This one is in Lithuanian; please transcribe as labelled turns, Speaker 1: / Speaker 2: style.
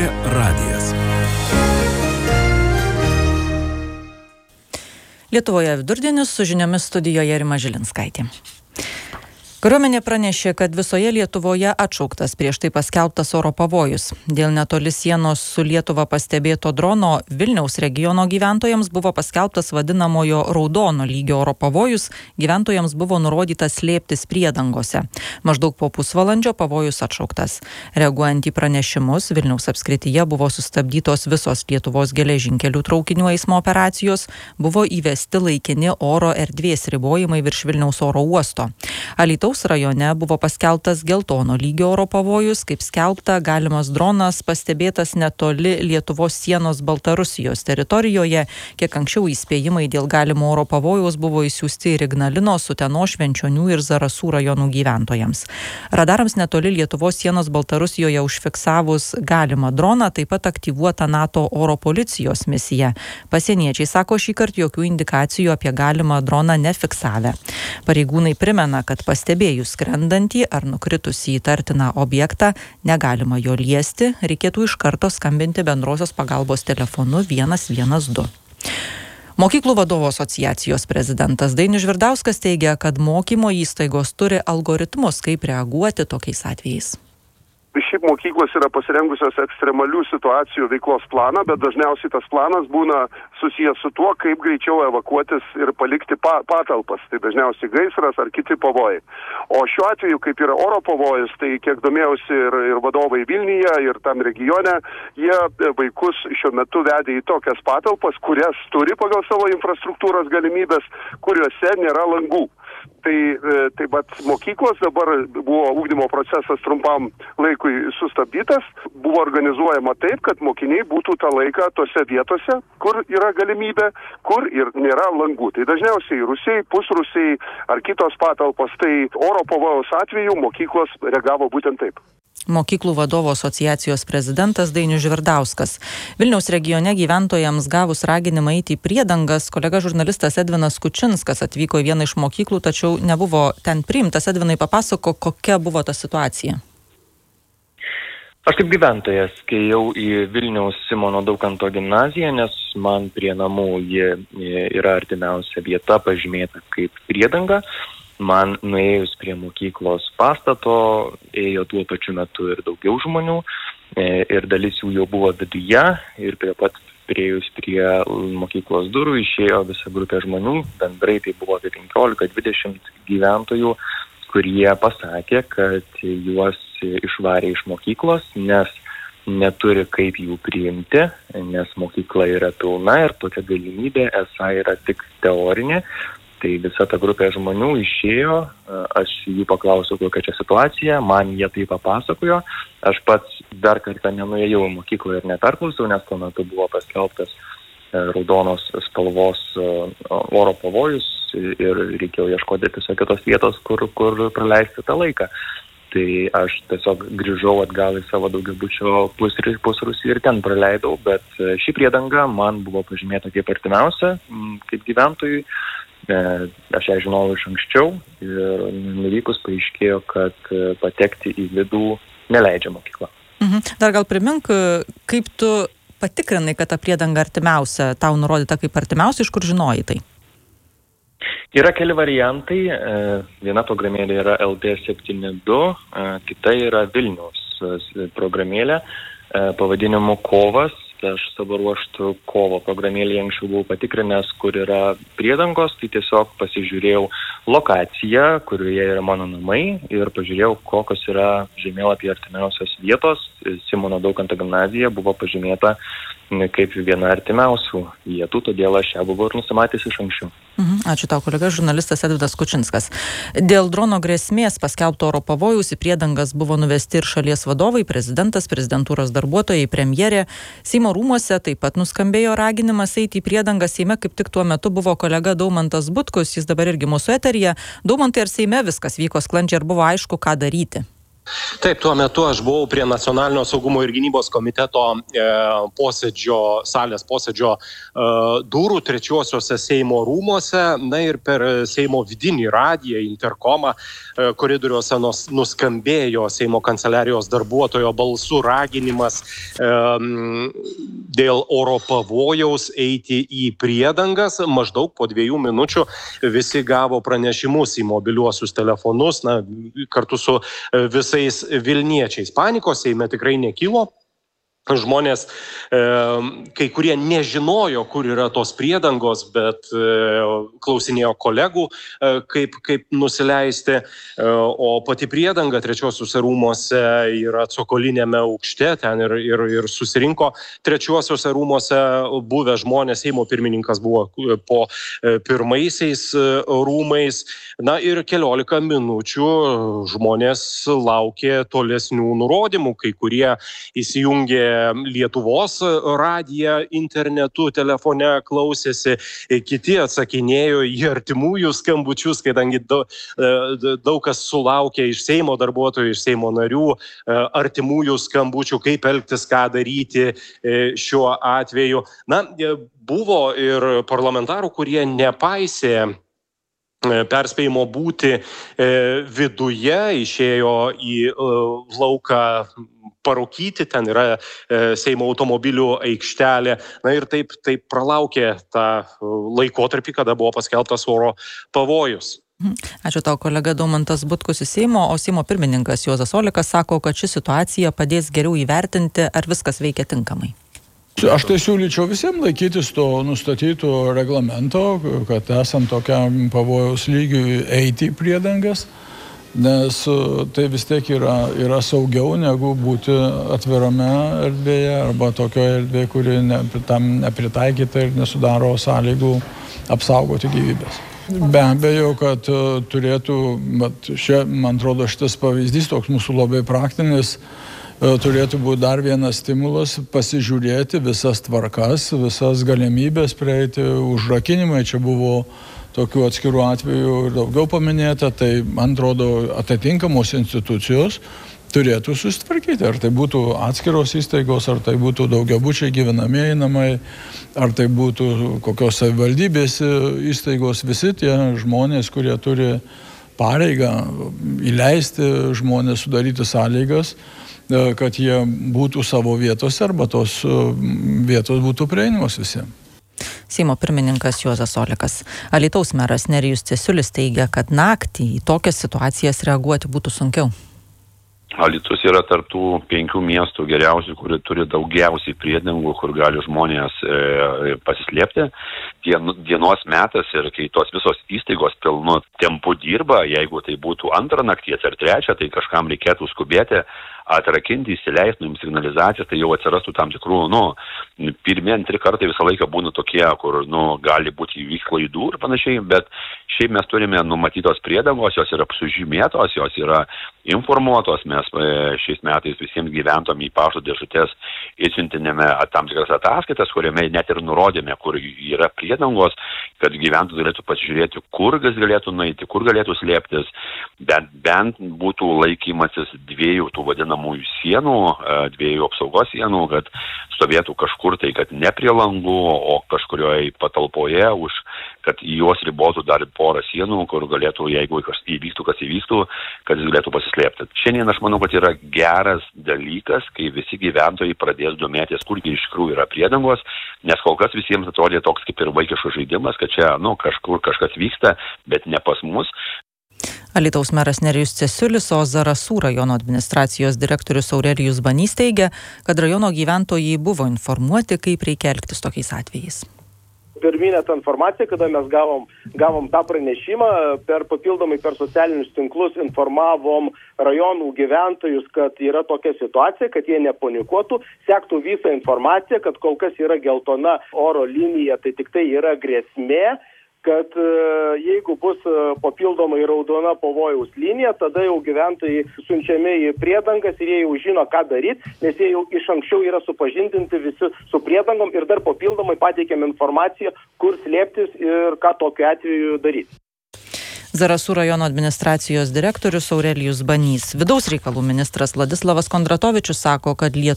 Speaker 1: radijas.
Speaker 2: Lietuvoje vidurdienis, su žiniomis studijoje Rima Žilinskaitė. Kariuomenė pranešė, kad visoje Lietuvoje atšauktas prieš tai paskelbtas oro pavojus. Dėl netoli sienos su Lietuva pastebėto drono Vilniaus regiono gyventojams buvo paskelbtas vadinamojo raudono lygio oro pavojus, gyventojams buvo nurodyta slėptis priedangose. Maždaug po pusvalandžio pavojus atšauktas. Reaguojant į pranešimus, Vilniaus apskrityje buvo sustabdytos visos Lietuvos geležinkelių traukinių eismo operacijos, buvo įvesti laikini oro erdvės ribojimai virš Vilniaus oro uosto. Alytaus rajone buvo paskelbtas geltono lygio oro pavojus, kaip skelbta, galimas dronas pastebėtas netoli Lietuvos sienos Baltarusijos teritorijoje. Kiek anksčiau įspėjimai dėl galimo oro pavojaus buvo išsiųsti ir Ignalinos, Utenos, Švenčionių ir Zarasų rajonų gyventojams. Radarams netoli Lietuvos sienos Baltarusijoje užfiksavus galimą droną, taip pat aktyvuota NATO oro policijos misija. Pasieniečiai sako, šįkart jokių indikacijų apie galimą droną nefiksavę. Pareigūnai primena, kad pastebėjus skrendantį ar nukritusį įtartiną objektą, negalima jo liesti, reikėtų iš karto skambinti bendrosios pagalbos telefonu 112. Mokyklų vadovų asociacijos prezidentas Dainius Žvirdauskas teigia, kad mokymo įstaigos turi algoritmus, kaip reaguoti tokiais atvejais.
Speaker 3: Šiaip mokyklos yra pasirengusios ekstremalių situacijų veiklos planą, bet dažniausiai tas planas būna susijęs su tuo, kaip greičiau evakuotis ir palikti patalpas. Tai dažniausiai gaisras ar kiti pavojai. O šiuo atveju, kaip yra oro pavojus, tai kiek domėjausi ir vadovai Vilniuje, ir tam regione, jie vaikus šiuo metu vedė į tokias patalpas, kurias turi pagal savo infrastruktūros galimybės, kuriuose nėra langų. Tai mokyklos dabar buvo ugdymo procesas trumpam laikui sustabdytas, buvo organizuojama taip, kad mokiniai būtų tą laiką tose vietose, kur yra galimybė, kur ir nėra langų. Tai dažniausiai rūsiai, pusrūsiai ar kitos patalpos, tai oro pavojaus atveju mokyklos reagavo būtent taip.
Speaker 2: Mokyklų vadovų asociacijos prezidentas Dainius Žvirdauskas. Vilniaus regione gyventojams gavus raginimą eiti į priedangas, kolega žurnalistas Edvinas Kučinskas atvyko į vieną iš mokyklų, tačiau nebuvo ten priimtas. Edvinai, papasako, kokia buvo ta situacija?
Speaker 4: Aš kaip gyventojas ėjau į Vilniaus Simono Daukanto gimnaziją, nes man prie namų ji yra artimiausia vieta, pažymėta kaip priedanga. Man nuėjus prie mokyklos pastato, ėjo tuo pačiu metu ir daugiau žmonių, ir dalis jų jau buvo viduje, ir priejus prie mokyklos durų išėjo visa grupė žmonių, bendrai tai buvo apie 15-20 gyventojų, kurie pasakė, kad juos išvarė iš mokyklos, nes neturi kaip jų priimti, nes mokykla yra pilna ir tokia galimybė esą yra tik teorinė. Tai visa ta grupė žmonių išėjo, aš jų paklausiau, kokia čia situacija, man jie tai papasakojo, aš pats dar kartą nenuėjau į mokyklą ir neperklausiau, nes tuo metu buvo paskelbtas raudonos spalvos oro pavojus ir reikėjo ieškoti tiesiog kitos vietos, kur praleisti tą laiką. Tai aš tiesiog grįžau atgal į savo daugiabučio pusrūsį ir ten praleidau, bet ši priedanga man buvo pažymėta kaip artimiausia, kaip gyventojui. Aš ją žinojau iš anksčiau ir nuvykus paaiškėjo, kad patekti į vidų neleidžia mokykla.
Speaker 2: Dar gal primink, kaip tu patikrinai, kad ta priedanga artimiausia, tau nurodyta kaip artimiausia, iš kur žinojai tai?
Speaker 4: Yra keli variantai. Viena programėlė yra LD72, kita yra Vilniaus programėlė pavadinimu Kovas. Aš savo ruoštų Kovo programėlėje anksčiau buvau patikrinęs, kur yra priedangos, tai tiesiog pasižiūrėjau lokaciją, kurioje yra mano namai ir pažiūrėjau, kokios yra žemėlapyje artimiausios vietos. Simono Daukanto gimnazija buvo pažymėta kaip viena artimiausių vietų, todėl aš ją buvau ir nusimatęs iš anksčiau.
Speaker 2: Ačiū tau, kolega žurnalistas Edvinas Kučinskas. Dėl drono grėsmės paskelbto oro pavojaus į priedangas buvo nuvesti ir šalies vadovai, prezidentas, prezidentūros darbuotojai, premjerė. Seimo rūmuose taip pat nuskambėjo raginimas eiti į priedangas. Seime kaip tik tuo metu buvo kolega Daumantas Butkus, jis dabar irgi mūsų eteryje. Daumantai, ar Seime viskas vyko sklandžiai, ar buvo aišku, ką daryti?
Speaker 1: Taip, tuo metu aš buvau prie Nacionalinio saugumo ir gynybos komiteto salės posėdžio durų trečiuosiuose Seimo rūmuose, na ir per Seimo vidinį radiją, interkomą koridoriuose nuskambėjo Seimo kanceliarijos darbuotojo balsų raginimas dėl oro pavojaus eiti į priedangas. Maždaug po 2 minučių visi gavo pranešimus į mobiliuosius telefonus, na, kartu su visais Vilniečiais. Panikos Seime tikrai nekilo. Žmonės, kai kurie nežinojo, kur yra tos priedangos, bet klausinėjo kolegų, kaip nusileisti. O pati priedanga trečiuosiuose rūmuose yra cokolinėme aukšte, ten ir susirinko trečiuosiuose rūmuose buvę žmonės. Seimo pirmininkas buvo po pirmaisiais rūmais. Na ir 14 minučių žmonės laukė tolesnių nurodymų, kai kurie įsijungė Lietuvos radiją internetu, telefone klausėsi, kiti atsakinėjo į artimųjų skambučius, kadangi daug kas sulaukė iš Seimo darbuotojų, iš Seimo narių artimųjų skambučių, kaip elgtis, ką daryti šiuo atveju. Na, buvo ir parlamentarų, kurie nepaisė perspėjimo būti viduje, išėjo į lauką parūkyti, ten yra Seimo automobilių aikštelė. Na ir taip pralaukė tą laikotarpį, kada buvo paskelbtas oro pavojus.
Speaker 2: Ačiū tau, kolega Daumantas Butkus iš Seimo, o Seimo pirmininkas Juozas Olekas sako, kad ši situacija padės geriau įvertinti, ar viskas veikia tinkamai.
Speaker 5: Aš tai siūlyčiau visiems laikytis to nustatyto reglamento, kad esant tokiam pavojaus lygiui eiti į priedangas, nes tai vis tiek yra saugiau negu būti atvirame erdvėje arba tokioje erdvėje, kuri tam nepritaikyta ir nesudaro sąlygų apsaugoti gyvybės. Be abejo, kad turėtų, man atrodo, šitas pavyzdys, toks mūsų labai praktinis, turėtų būti dar vienas stimulas pasižiūrėti visas tvarkas, visas galimybės prieiti užrakinimai. Čia buvo tokių atskirų atvejų ir daugiau paminėta, tai man atrodo atitinkamos institucijos turėtų susitvarkyti. Ar tai būtų atskiros įstaigos, ar tai būtų daugiabučiai gyvenamieji namai, ar tai būtų kokios savivaldybės įstaigos, visi tie žmonės, kurie turi pareigą įleisti žmonės, sudaryti sąlygas, kad jie būtų savo vietose arba tos vietos būtų prieinamos visiems.
Speaker 2: Seimo pirmininkas Juozas Olekas. Alytaus meras Nerijus Cesiulis teigia, kad naktį į tokias situacijas reaguoti būtų sunkiau.
Speaker 6: Alytus yra tarptų 5 miestų geriausių, kurie turi daugiausiai priedangų, kur gali žmonės pasislėpti. Dienos metas ir kai tos visos įstaigos pilnu tempu dirba, jeigu tai būtų 2 nakties ar 3, tai kažkam reikėtų skubėti, atrakinti, įsileisti, nuimti signalizacijas, tai jau atsirastų tam tikrų, 1-2 kartai visą laiką būna tokie, kur, gali būti įvyks klaidų ir panašiai, bet šiaip mes turime numatytos priedangos, jos yra sužymėtos, jos yra informuotos, mes šiais metais visiems gyventojams į pašto dėžutes įsiuntinėme tam tikras ataskaitas, kuriame net ir nurodėme, kur yra priedangos, kad gyventojai galėtų pasižiūrėti, kur galėtų nueiti, kur galėtų slėptis, bent būtų laikymasis 2 tų vadinamųjų sienų, 2 apsaugos sienų, kad stovėtų kažkur tai, kad ne prie langų, o kažkurioje patalpoje, kad juos ribotų dar porą sienų, kur galėtų, jeigu įvyktų, kas įvyktų, kad jis galėtų pasislėpti. Šiandien aš manau, kad yra geras dalykas, kai visi gyventojai pradės domėtis, kurgi iš tikrųjų yra priedangos, nes kol kas visiems atrodė toks kaip ir vaikiškas žaidimas, kad čia, kažkur kažkas vyksta, bet ne pas mus.
Speaker 2: Alytaus meras Nerijus Cesiulis, o Zarasų rajono administracijos direktorius Aurelijus Banys teigia, kad rajono gyventojai buvo informuoti, kaip reikia elgtis tokiais atvejais.
Speaker 7: Pirminė ta informacija, kada mes gavom tą pranešimą, papildomai per socialinius tinklus informavom rajonų gyventojus, kad yra tokia situacija, kad jie nepanikuotų, sektų visą informaciją, kad kol kas yra geltona oro linija, tai tik tai yra grėsmė, kad jeigu bus papildomai raudona pavojaus linija, tada jau gyventojai siunčiami į priedangas ir jie jau žino, ką daryti, nes jie jau iš anksčiau yra supažindinti visi su priedangom ir dar papildomai pateikiam informaciją, kur slėptis ir ką tokiu atveju daryti.
Speaker 2: Zarasų rajono administracijos direktorius Aurelijus Banys. Vidaus reikalų ministras Vladislavas Kondratovičius sako, kad